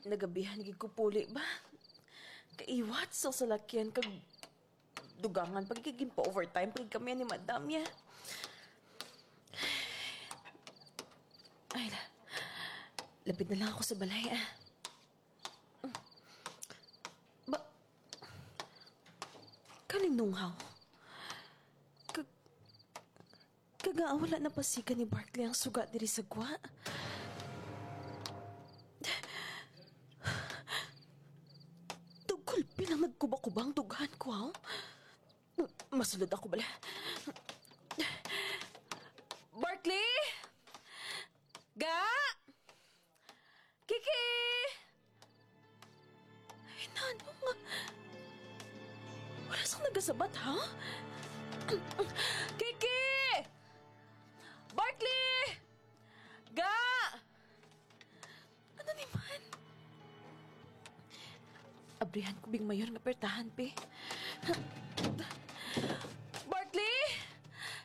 Nagabihan gid ko puli ba? Kaiwat sa salakyan kag dugangan pagiging pa overtime pag kami ni madam ya. Ay, lapit na lang ako sa balay Ba, kaninunghaw. Wala na pasika ni Barkley ang sugat diri sa gwa. Tugkol bilang nagkubakubang dughan ko, ha? Masulod ako bala. Barkley! Ga! Kiki! Ay, nano nga. Wala sang nagasabat, ha? Kiki! Barkley! Ga! Ano naman? Abrihan ko bing mayor nga pertahan, pe.